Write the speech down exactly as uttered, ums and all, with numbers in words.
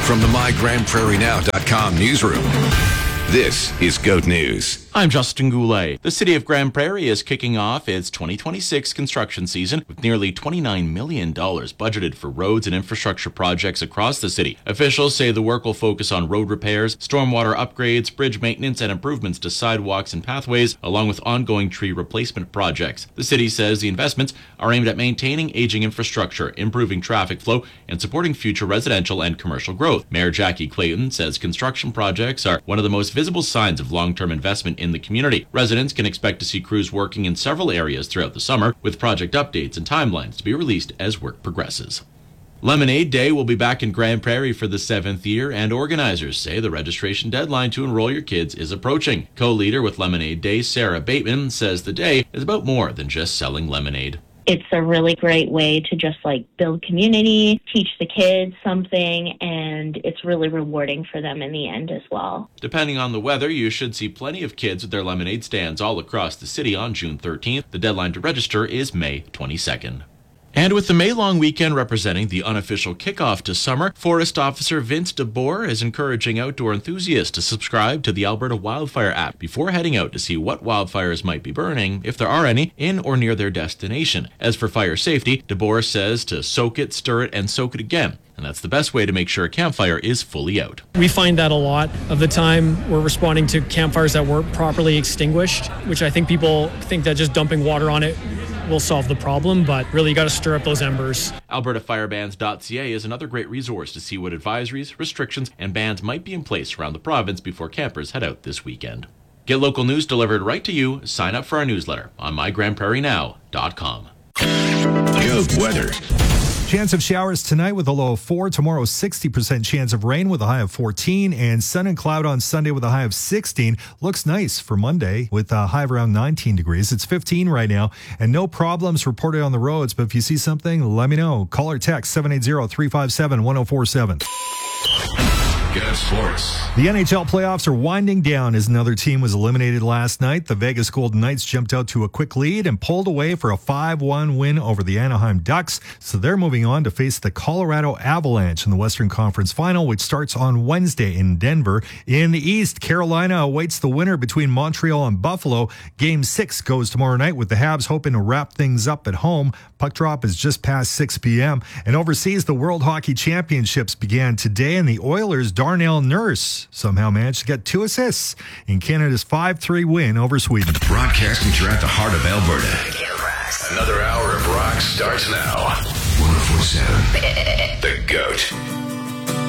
From the my grand prairie now dot com newsroom, this is GOAT News. I'm Justin Goulet. The city of Grand Prairie is kicking off its twenty twenty-six construction season with nearly twenty-nine million dollars budgeted for roads and infrastructure projects across the city. Officials say the work will focus on road repairs, stormwater upgrades, bridge maintenance, and improvements to sidewalks and pathways, along with ongoing tree replacement projects. The city says the investments are aimed at maintaining aging infrastructure, improving traffic flow, and supporting future residential and commercial growth. Mayor Jackie Clayton says construction projects are one of the most visible signs of long-term investment in the community. Residents can expect to see crews working in several areas throughout the summer, with project updates and timelines to be released as work progresses. Lemonade Day will be back in Grand Prairie for the seventh year, and organizers say the registration deadline to enroll your kids is approaching. Co-leader with Lemonade Day, Sarah Bateman, says the day is about more than just selling lemonade. It's a really great way to just like build community, teach the kids something, and it's really rewarding for them in the end as well. Depending on the weather, you should see plenty of kids with their lemonade stands all across the city on June thirteenth. The deadline to register is May twenty-second. And with the May long weekend representing the unofficial kickoff to summer, Forest Officer Vince DeBoer is encouraging outdoor enthusiasts to subscribe to the Alberta Wildfire app before heading out to see what wildfires might be burning, if there are any, in or near their destination. As for fire safety, DeBoer says to soak it, stir it, and soak it again. And that's the best way to make sure a campfire is fully out. We find that a lot of the time we're responding to campfires that weren't properly extinguished, which I think people think that just dumping water on it will solve the problem, but really you got to stir up those embers. Alberta Fire Bans dot C A is another great resource to see what advisories, restrictions, and bans might be in place around the province before campers head out this weekend. Get local news delivered right to you. Sign up for our newsletter on my grand prairie now dot com. GOAT weather. Chance of showers tonight with a low of four. Tomorrow, sixty percent chance of rain with a high of fourteen. And sun and cloud on Sunday with a high of sixteen. Looks nice for Monday with a high of around nineteen degrees. It's fifteen right now. And no problems reported on the roads. But if you see something, let me know. Call or text seven eight zero, three five seven, one zero four seven. GOAT Sports. The N H L playoffs are winding down as another team was eliminated last night. The Vegas Golden Knights jumped out to a quick lead and pulled away for a five one win over the Anaheim Ducks. So they're moving on to face the Colorado Avalanche in the Western Conference Final, which starts on Wednesday in Denver. In the East, Carolina awaits the winner between Montreal and Buffalo. Game six goes tomorrow night with the Habs hoping to wrap things up at home. Puck drop is just past six p.m. And overseas, the World Hockey Championships began today, and the Oilers' Darnell Nurse somehow managed to get two assists in Canada's five three win over Sweden. Broadcasting throughout the heart of Alberta. Another hour of rock starts now. one oh four point seven The GOAT.